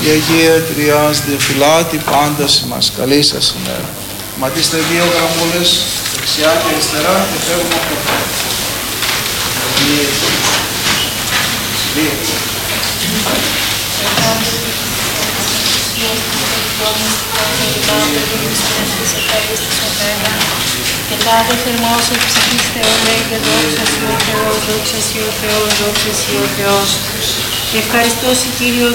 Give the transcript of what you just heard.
Η Αγία Τριάς διαφυλάτη πάντα ημάς. Καλή σας ημέρα. Ματίστε 2 γραμμούλες δεξιά και αριστερά και φεύγουμε από αυτό. Και τάδε θερμός εκ ψυχής Θεό λέγε δόξα Συ ο Θεός, δόξα Συ ο Θεός, δόξα Συ ο Θεός. Ευχαριστώ Συ Κύριο